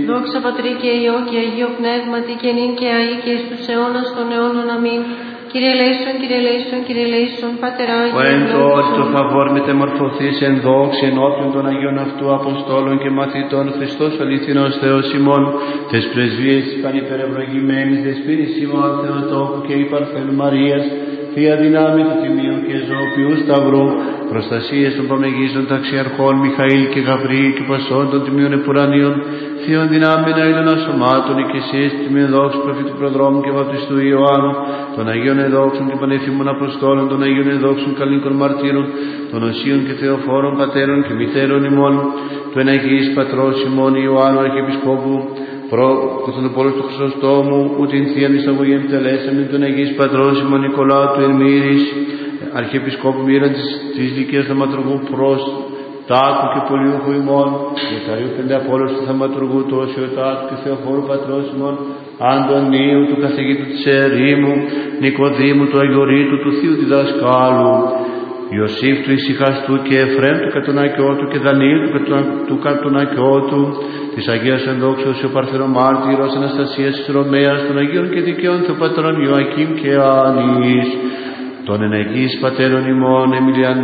Δόξα Πατρί και Υιό και Αγίο Πνεύματι και νυν και αεί και εις τους αιώνας των αιώνων. Αμήν. Κύριε ελέησον, Κύριε ελέησον, Κύριε ελέησον, Πάτερ Άγιο. Ο εν το φαβόρ μετεμορφωθείς εν δόξη ενώπιον των Αγίων αυτού Αποστόλων και μαθητών Χριστός αληθινός Θεός ημών, τες πρεσβείες της πανυπερευλογημένης δεσποίνης ημών Θεοτόκου και η Παρθένου Μαρίας, Θεία δυνάμει του Τιμίου και Ζωοποιού Σταυρού, προστασίες των Παμεγίζων ταξιαρχών Μιχαήλ και Γαβρίλ και Πασών των Τιμίων Επουρανίων, Θείων δυνάμει αήλων ασωμάτων, οικεσίες του Τιμίου Εδόξου Προφήτου Προδρόμου και Βαπτιστού Ιωάννου, των Αγίων Εδόξων και Πανεφήμων Αποστόλων, των Αγίων Εδόξων Καλίκων Μαρτύρων, των Οσίων και Θεοφόρων Πατέρων και Μητέρων ημών, του Εναγίης Πατρός ημών Ιωάννου Αρχιεπισκόπου, Κωνσταντοπόλου του Χρυσοστόμου, ούτε την Θείαν εισαγωγή επιτελέσαμε τον Αγίης Πατρός ημών Νικολάου του Ερμήρης, Αρχιεπισκόπου μοίρα της Λυκίας Θαυματουργού προς Τάκου και Πολιούχου ημών, Ζεχαρίου Πενταπόλους του Θαυματουργού, του Οσιοτάτου και Θεοφόρου Πατρός ημών, Αντωνίου του καθηγήτου της Ερήμου, Νικοδήμου του Αγιορείτου, του Θείου Διδασκάλου, Ιωσήφ του Ησυχαστού και Εφραίμ του Κατονακιώτου και Δανίλ του Κατονακιώτου, της Αγίας Ενδόξεως ο Παρθενομάρτυρος Αναστασίας της Ρωμαίας, των Αγίων και Δικαίων Θεοπατρών Ιωακήμ και Άνης, των Εναγίης Πατέρων ημών Εμιλιανού